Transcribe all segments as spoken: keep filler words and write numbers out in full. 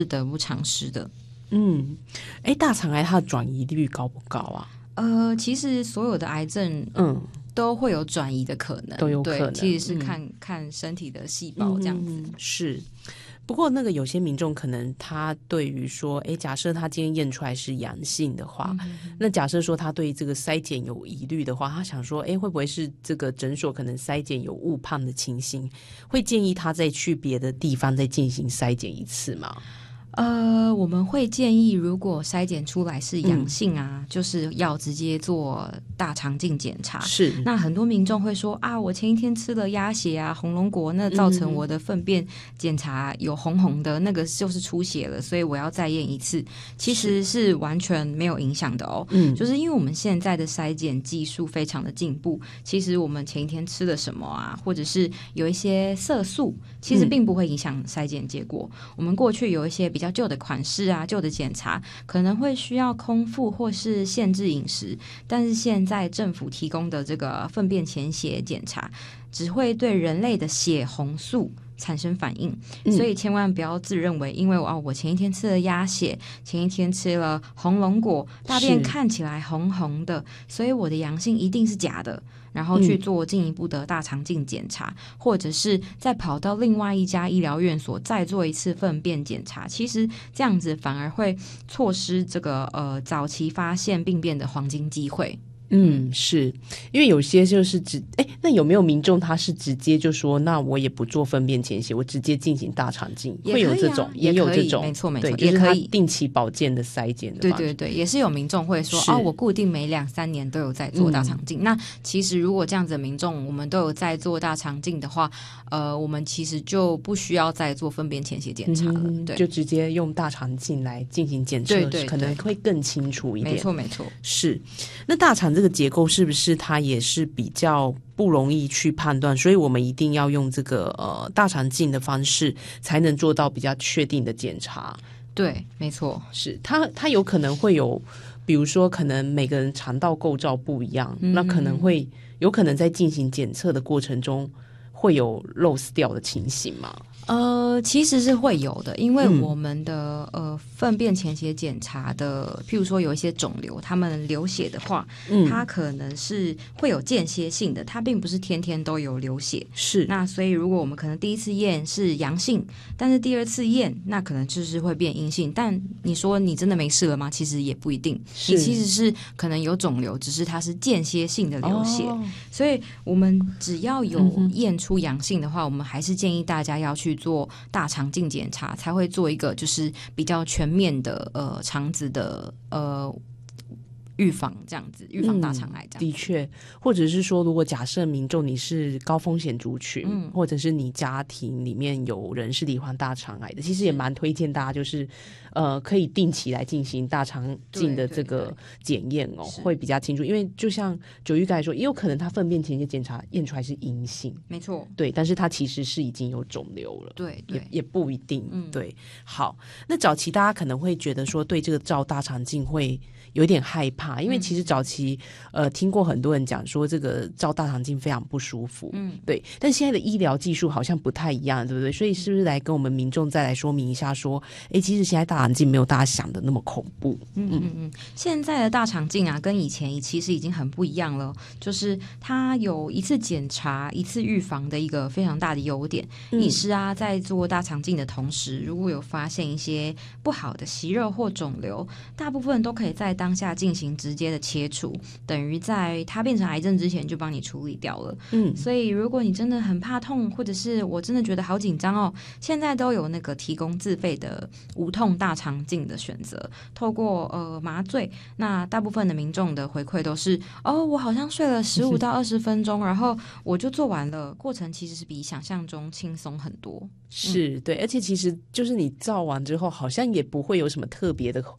得不偿失的。 嗯，哎，大肠癌它的转移率高不高啊？ 呃，其实所有的癌症，嗯，都会有转移的可能， 都有可能。 对，其实是看、嗯、看身体的细胞这样子。 嗯、是。不过那个有些民众可能他对于说，哎，假设他今天验出来是阳性的话，嗯、那假设说他对这个筛检有疑虑的话，他想说，哎，会不会是这个诊所可能筛检有误判的情形，会建议他再去别的地方再进行筛检一次吗？ 呃，我们会建议，如果筛检出来是阳性啊、嗯，就是要直接做大肠镜检查。 是， 那很多民众会说啊，我前一天吃了鸭血啊、红龙果，那造成我的粪便检查有红红的，嗯、那个就是出血了，所以我要再验一次。其实是完全没有影响的哦。嗯，就是因为我们现在的筛检技术非常的进步，其实我们前一天吃了什么啊，或者是有一些色素，其实并不会影响筛检结果。嗯、我们过去有一些比较旧的款式啊，旧的检查可能会需要空腹或是限制饮食，但是现在政府提供的这个粪便潜血检查只会对人类的血红素产生反应、嗯、所以千万不要自认为因为、哦、我前一天吃了鸭血，前一天吃了红龙果，大便看起来红红的，所以我的阳性一定是假的，然后去做进一步的大肠镜检查、嗯、或者是再跑到另外一家医疗院所再做一次粪便检查，其实这样子反而会错失这个呃早期发现病变的黄金机会。 嗯，是因为有些就是直哎，那有没有民众他是直接就说，那我也不做粪便潜血，我直接进行大肠镜， 也、啊、 会有这种，也有这种， 没错没错， 也可以定期保健的筛检的对对对，也是有民众会说哦，我固定每两三年都有在做大肠镜、嗯。那其实如果这样子的民众，我们都有在做大肠镜的话，呃，我们其实就不需要再做粪便潜血检查了、嗯，对， 就直接用大肠镜来进行检测，对对对，可能会更清楚一点。 没错没错， 是。那大肠这个结构是不是它也是比较不容易去判断，所以我们一定要用这个呃大肠镜的方式才能做到比较确定的检查？ 对，没错， 是它它有可能会有，比如说可能每个人肠道构造不一样、嗯、那可能会有可能在进行检测的过程中会有漏失掉的情形吗？ 呃，其实是会有的，因为我们的、嗯、呃粪便潜血检查的，譬如说有一些肿瘤，他们流血的话、嗯，它可能是会有间歇性的，它并不是天天都有流血。 是， 那所以如果我们可能第一次验是阳性，但是第二次验那可能就是会变阴性，但你说你真的没事了吗？其实也不一定，你其实是可能有肿瘤，只是它是间歇性的流血、哦、所以我们只要有验出阳性的话、嗯、我们还是建议大家要去做大肠镜检查，才会做一个就是比较全面的呃肠子的呃预防，这样子预防大肠癌这样、嗯、 的确，或者是说如果假设民众你是高风险族群、嗯、或者是你家庭里面有人是罹患大肠癌的，其实也蛮推荐大家就是呃可以定期来进行大肠镜的这个检验哦，会比较清楚，因为就像九玉刚才说，也有可能他粪便潜血检查验出来是阴性， 没错， 对，但是他其实是已经有肿瘤了， 对对， 也也不一定、嗯、对。好，那早期大家可能会觉得说对这个照大肠镜会有点害怕，因为其实早期、嗯、呃听过很多人讲说这个照大肠镜非常不舒服，嗯，对，但现在的医疗技术好像不太一样，对不对？所以是不是来跟我们民众再来说明一下说，哎，其实现在大肠镜没有大家想的那么恐怖。 嗯嗯嗯，现在的大肠镜啊跟以前其实已经很不一样了，就是它有一次检查一次预防的一个非常大的优点、嗯、医师啊在做大肠镜的同时，如果有发现一些不好的息肉或肿瘤，大部分都可以在当下进行直接的切除，等于在它变成癌症之前就帮你处理掉了。嗯，所以如果你真的很怕痛，或者是我真的觉得好紧张哦，现在都有那个提供自费的无痛大肠镜的选择，透过呃麻醉，那大部分的民众的回馈都是哦，我好像睡了十五到二十分钟，然后我就做完了，过程其实是比想象中轻松很多。 是、嗯、对，而且其实就是你照完之后好像也不会有什么特别的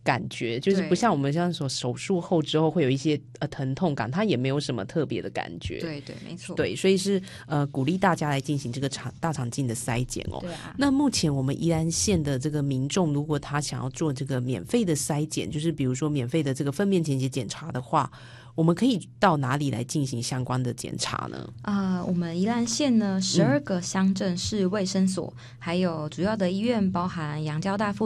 感觉，就是不像我们像说手术后之后会有一些呃疼痛感，它也没有什么特别的感觉。 对对，没错。 对，所以是呃鼓励大家来进行这个肠大肠镜的筛检哦。 对啊。 那目前我们宜兰县的这个民众，如果他想要做这个免费的筛检，就是比如说免费的这个粪便潜血检查的话，我们可以到哪里来进行相关的检查呢？ 啊、呃，我们宜兰县呢，十二个乡镇市卫生所、嗯，还有主要的医院，包含阳交大附